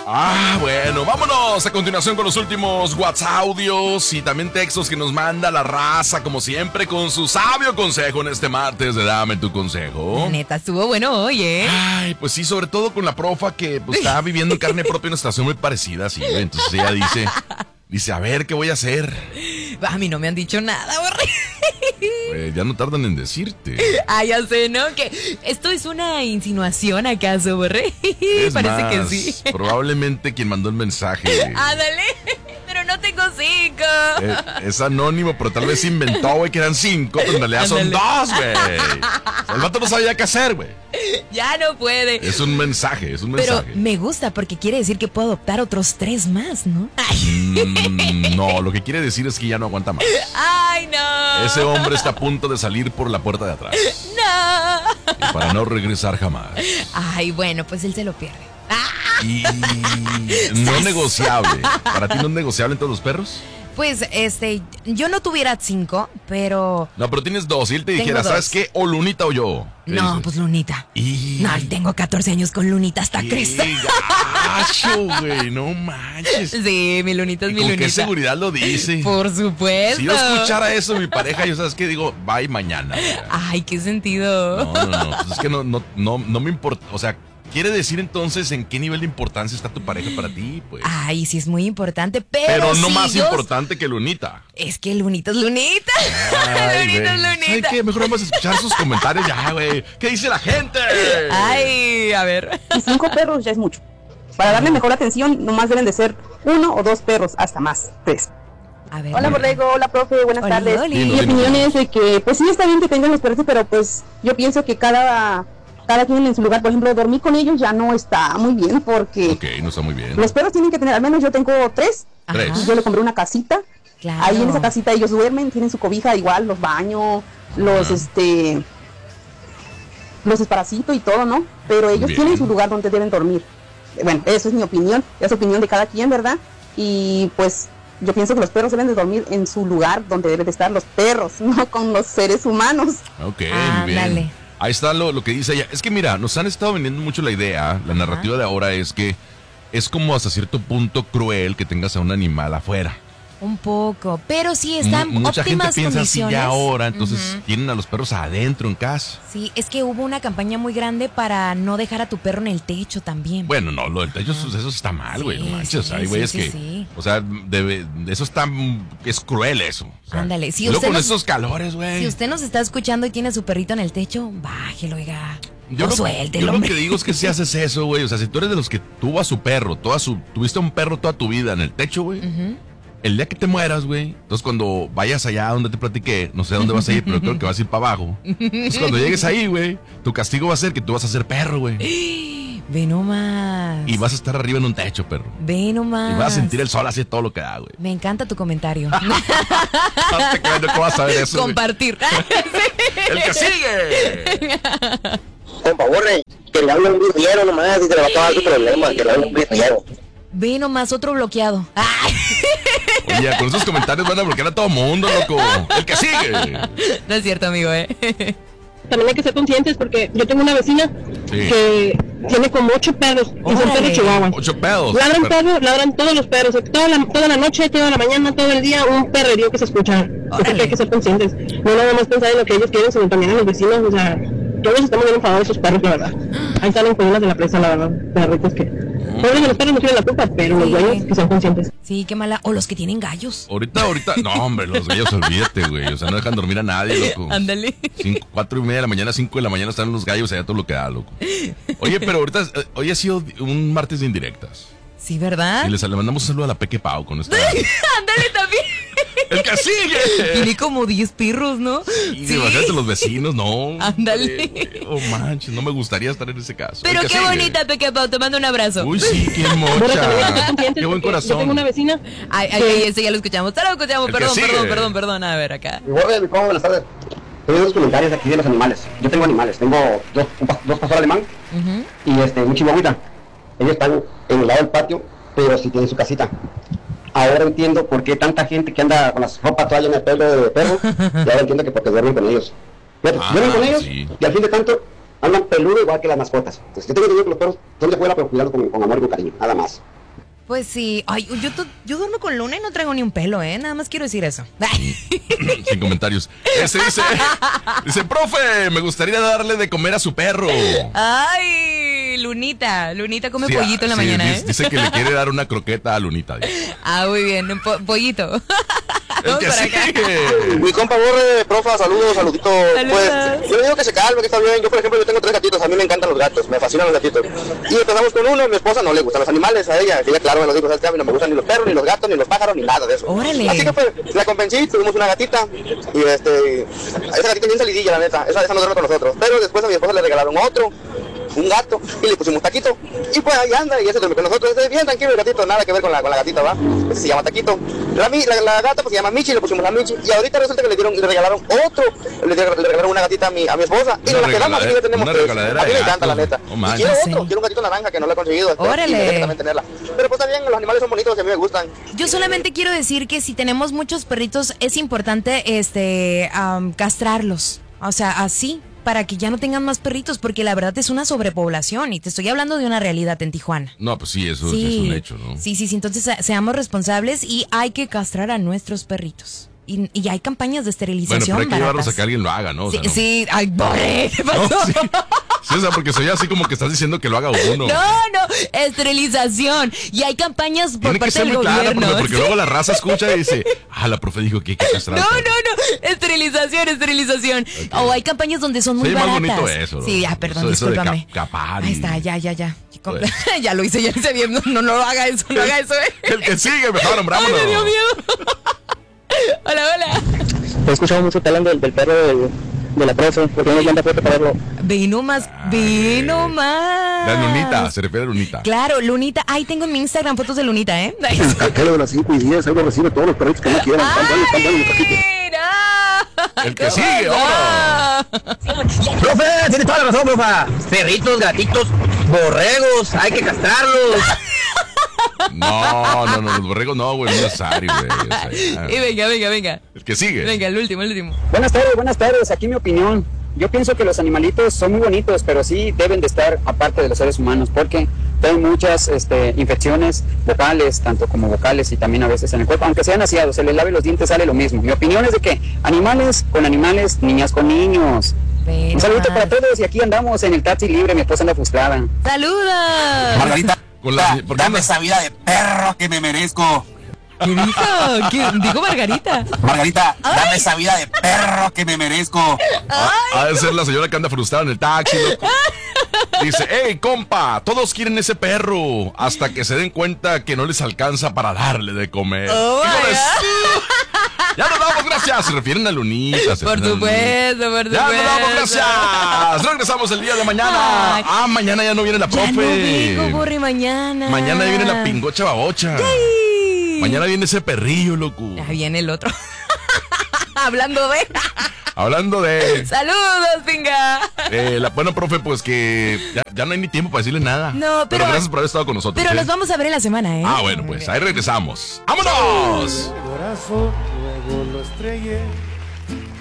Bueno, vámonos a continuación con los últimos WhatsApp audios y también textos que nos manda la raza, como siempre, con su sabio consejo en este martes de Dame tu Consejo. La neta, estuvo bueno hoy, ¿eh? Ay, pues sí, sobre todo con la profa que pues, está viviendo en carne propia una situación muy parecida, sí, entonces ella dice, a ver, ¿qué voy a hacer? A mí no me han dicho nada, borre. Pues ya no tardan en decirte. Ya sé, ¿no? Que esto es una insinuación, ¿acaso, borre? Es Parece más, que sí. Probablemente quien mandó el mensaje. Ándale, pero no tengo 5. Es anónimo, pero tal vez inventó, güey, que eran 5, pero en realidad son 2, güey. El vato no sabía qué hacer, güey. Ya no puede. Es un mensaje. Pero me gusta porque quiere decir que puedo adoptar otros 3 más, ¿no? No, lo que quiere decir es que ya no aguanta más. ¡Ay, no! Ese hombre está a punto de salir por la puerta de atrás. ¡No! Y para no regresar jamás. Ay, bueno, pues él se lo pierde. Y no es negociable. ¿Para ti no es negociable en todos los perros? Pues, yo no tuviera 5, pero... No, pero tienes 2. Y él te dijera, 2. ¿sabes qué? O Lunita o yo. No, dices? pues Lunita. Y... No, tengo 14 años con Lunita hasta Cristo. ¡Gacho, güey! No manches. Sí, mi Lunita es mi ¿Con Lunita. qué seguridad lo dice? Por supuesto. Si yo escuchara eso de mi pareja, yo sabes qué digo, bye mañana. Ay, qué sentido. No. Pues es que no me importa. O sea, quiere decir entonces en qué nivel de importancia está tu pareja para ti, pues. Ay, sí es muy importante, pero no si más importante que Lunita. Es que Lunita es Lunita. Lunita es Lunita. ¿Sabes qué? Mejor vamos a escuchar sus comentarios ya, güey. ¿Qué dice la gente? Ay, a ver. Y 5 perros ya es mucho. Para darle mejor atención, nomás deben de ser 1 o 2 perros, hasta más, 3. A ver. Hola Borrego, hola profe, buenas Oli, tardes. oli. Mi opinión es de que, pues sí está bien que tengan los perros, pero pues yo pienso que cada quien en su lugar. Por ejemplo, dormir con ellos ya no está muy bien porque... Ok, no está muy bien. Los perros tienen que tener, al menos yo tengo 3. Tres. Yo le compré una casita. Claro. Ahí en esa casita ellos duermen, tienen su cobija igual, los baños, los desparasito y todo, ¿no? Pero ellos Bien. tienen su lugar donde deben dormir. Bueno, eso es mi opinión, es opinión de cada quien, ¿verdad? Y pues yo pienso que los perros deben de dormir en su lugar donde deben de estar los perros, no con los seres humanos. Ok, muy bien. Ándale. Ahí está lo que dice ella. Es que mira, nos han estado vendiendo mucho la idea, la narrativa de ahora es que es como hasta cierto punto cruel que tengas a un animal afuera. Un poco, pero sí están Mucha gente óptimas piensa así condiciones. ya ahora, entonces tienen a los perros adentro en casa. Sí, es que hubo una campaña muy grande para no dejar a tu perro en el techo también. Bueno, no, lo del techo, eso está mal, güey, Sí, no manches. sí, Hay güeyes sí, que, sí. o sea, eso está, es cruel eso. O sea, Ándale, si luego usted con nos- esos calores, güey. Si usted nos está escuchando y tiene a su perrito en el techo, bájelo, oiga. Yo O lo suéltelo, que hombre. digo es que si haces eso, güey, o sea, si tú eres de los que tuvo a su perro, tuviste un perro toda tu vida en el techo, güey, el día que te mueras, güey, entonces cuando vayas allá donde te platiqué, no sé a dónde vas a ir, pero creo que vas a ir para abajo. Entonces cuando llegues ahí, güey, tu castigo va a ser que tú vas a ser perro, güey. Ve nomás. Y vas a estar arriba en un techo, perro. Ve nomás. Y vas a sentir el sol así todo lo que da, güey. Me encanta tu comentario. No te creas, no vas a ver eso, güey. Compartir. ¡El que sigue! Compa, borre, que le hablen un virriero nomás y se le va a acabar su problema, que le hablen un virriero. Ve nomás, otro bloqueado. ¡Ay! Oye, con esos comentarios van a bloquear a todo mundo, loco. ¡El que sigue! No es cierto, amigo, También hay que ser conscientes porque yo tengo una vecina que tiene como 8 perros y son perros chihuahuas. 8 pedos. Ladran perros, ladran todos los perros, toda la noche, toda la mañana, todo el día, un perrerío que se escucha. Así que hay que ser conscientes. No nada más pensar en lo que ellos quieren, sino también en los vecinos. O sea, todos estamos bien enfadados de esos perros, la verdad. Ahí salen columnas de la presa, la verdad. Perritos que... Pobres de los perros no tienen la culpa, pero los dueños que sean conscientes. Sí, qué mala. O los que tienen gallos. Ahorita, no, hombre, los gallos, olvídate, güey. O sea, no dejan dormir a nadie, loco. Ándale. 4:30 de la mañana, 5 de la mañana están los gallos allá todo lo que da, loco. Oye, pero ahorita, hoy ha sido un martes de indirectas. Sí, ¿verdad? Y le mandamos un saludo a la Peque Pau con esta. Ándale también. ¡El que sigue! Tiene como 10 perros, ¿no? Sí, imagínate los vecinos, no. Ándale. Hombre, oh, manches, no me gustaría estar en ese caso. Pero El que qué sigue. bonita, Peque Pau, te mando un abrazo. Uy, sí, qué Bueno, también hay que ser mocha. conscientes Qué buen porque corazón. Yo tengo una vecina. Ay, ese ya lo escuchamos. Ya lo escuchamos. El que Perdón, sigue. perdón. A ver, acá. Y borre, ¿cómo? Buenas tardes. Tengo unos comentarios aquí de los animales. Yo tengo animales, tengo dos pastor alemán y un chihuahuita. Ellos están en el lado del patio, pero sí tienen su casita. Ahora entiendo por qué tanta gente que anda con las ropas toalla en el pelo de perro, y ahora entiendo que porque duermen con ellos. Fíjate, duermen con ellos sí. y al fin de tanto andan peludo igual que las mascotas. Entonces yo tengo entendido que los perros son de fuera pero cuidando con amor y con cariño, nada más. Pues sí. Ay, yo duermo con Luna y no traigo ni un pelo, ¿eh? Nada más quiero decir eso. Sin comentarios. Dice, profe, me gustaría darle de comer a su perro. Ay, Lunita come pollito en la mañana, ¿eh? Dice que le quiere dar una croqueta a Lunita. Muy bien, pollito. El que sigue. Mi compa Borre, profa, saluditos. Pues yo le digo que se calme, que está bien. Yo, por ejemplo, yo tengo 3 gatitos, a mí me encantan los gatos, me fascinan los gatitos. Y empezamos con uno, a mi esposa no le gustan los animales, a ella claro me lo dijo, ¿sabes qué? A mí no me gustan ni los perros, ni los gatos, ni los pájaros, ni nada de eso. ¡Órale! Así que pues, la convencí, tuvimos una gatita, y esa gatita bien salidilla, la neta, esa no duerme con nosotros. Pero después a mi esposa le regalaron un gato, y le pusimos Taquito, y pues ahí anda, y ese duerme con nosotros, es bien tranquilo el gatito, nada que ver con la gatita, ¿va? Ese se llama Taquito. La gata pues se llama Michi, le pusimos la Michi, y ahorita resulta que le regalaron le regalaron una gatita a mi esposa, y nos la quedamos, y ya tenemos 3. A mí me encanta, la neta. Y quiero quiero un gatito naranja que no lo he conseguido, ¡órale! También tenerla. Pero pues está bien, los animales son bonitos y a mí me gustan. Yo solamente quiero decir que si tenemos muchos perritos, es importante castrarlos. O sea, así, para que ya no tengan más perritos, porque la verdad es una sobrepoblación y te estoy hablando de una realidad en Tijuana. No, pues sí, eso es un hecho, ¿no? Sí, entonces seamos responsables y hay que castrar a nuestros perritos. Y hay campañas de esterilización. Bueno, pero hay que baratas. llevarlos a que alguien lo haga, ¿no? O sea, ¿no? Sí, ay, Borre, ¿qué pasó? No, sí, o sea, porque soy así como que estás diciendo que lo haga uno. No, esterilización. Y hay campañas por parte del gobierno. Tiene que ser muy clara, porque luego la raza escucha y dice, la profe dijo que hay que castrar. No, esterilización. Okay. O hay campañas donde son muy baratas. Más bonito eso, ¿no? Sí, perdón, discúlpame. Ahí está, ya. Ya lo hice bien. No haga eso, no haga eso, El que sigue, mejor nombrámonos. Ay, me dio miedo. Hola. He escuchado mucho que hablan del perro de la profe, porque no anda fuerte para verlo. Vino más. La Lunita, se refiere a Lunita. Claro, Lunita. Ahí tengo en mi Instagram fotos de Lunita, ¿eh? Aquello de las 5 y 10, ahí lo recibe todos los perritos que no quieran. El que sigue, ahora. Profe, tiene toda la razón, profa. Perritos, gatitos, borregos, hay que castrarlos. No, los borregos no, güey, no es necesario, güey. O sea, y venga. El que sigue. Venga, el último. Buenas tardes, aquí mi opinión. Yo pienso que los animalitos son muy bonitos, pero sí deben de estar aparte de los seres humanos, porque tienen muchas infecciones vocales, tanto como vocales y también a veces en el cuerpo, aunque sean aseados, se les lave los dientes, sale lo mismo. Mi opinión es de que animales con animales, niñas con niños. Un saludito para todos y aquí andamos en el taxi libre, mi esposa anda frustrada. ¡Saludos! Margarita, dame esa vida de perro que me merezco. ¿Qué dijo? ¿Qué dijo Margarita? Margarita, dame esa vida de perro que me merezco. Ha de ser la señora que anda frustrada en el taxi, loco. Dice, hey, compa, todos quieren ese perro hasta que se den cuenta que no les alcanza para darle de comer. Ya nos damos, gracias. Se refieren a Lunita. Por supuesto. Ya nos damos, gracias. Regresamos el día de mañana. Mañana ya no viene la profe. Ya no digo, Borre, mañana. Mañana ya viene la pingocha babocha. ¡Yay! Mañana viene ese perrillo, loco. Ya viene el otro. Hablando de... ¡Saludos, pinga! Bueno, profe, pues que ya no hay ni tiempo para decirle nada. No, pero gracias por haber estado con nosotros. Pero los vamos a ver en la semana, ¿eh? Bueno, pues ahí regresamos. ¡Vámonos! Luego lo estrellé